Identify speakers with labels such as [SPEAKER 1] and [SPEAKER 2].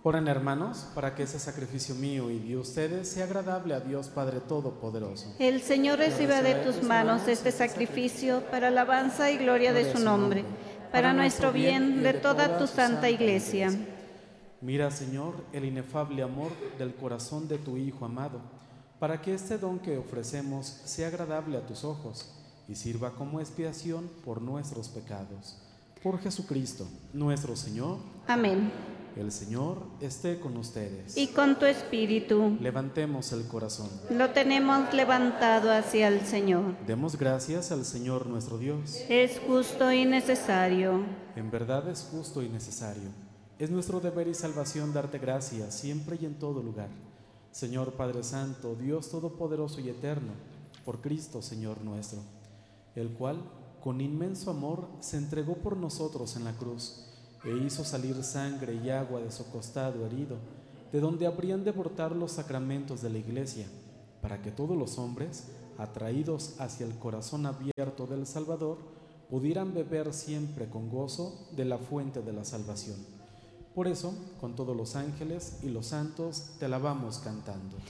[SPEAKER 1] Oren, hermanos, para que ese sacrificio mío y de ustedes sea agradable a Dios Padre Todopoderoso.
[SPEAKER 2] El Señor reciba de tus manos este sacrificio para alabanza y gloria de su nombre, para nuestro bien de toda tu santa Iglesia.
[SPEAKER 1] Mira, Señor, el inefable amor del corazón de tu Hijo amado, para que este don que ofrecemos sea agradable a tus ojos y sirva como expiación por nuestros pecados. Por Jesucristo, nuestro Señor.
[SPEAKER 2] Amén.
[SPEAKER 1] El Señor esté con ustedes.
[SPEAKER 2] Y con tu espíritu.
[SPEAKER 1] Levantemos el corazón.
[SPEAKER 2] Lo tenemos levantado hacia el Señor.
[SPEAKER 1] Demos gracias al Señor nuestro Dios.
[SPEAKER 2] Es justo y necesario.
[SPEAKER 1] En verdad es justo y necesario. Es nuestro deber y salvación darte gracias siempre y en todo lugar. Señor Padre Santo, Dios Todopoderoso y Eterno, por Cristo, Señor nuestro, el cual, con inmenso amor, se entregó por nosotros en la cruz e hizo salir sangre y agua de su costado herido, de donde habrían de brotar los sacramentos de la Iglesia, para que todos los hombres, atraídos hacia el corazón abierto del Salvador, pudieran beber siempre con gozo de la fuente de la salvación. Por eso, con todos los ángeles y los santos, te alabamos cantando.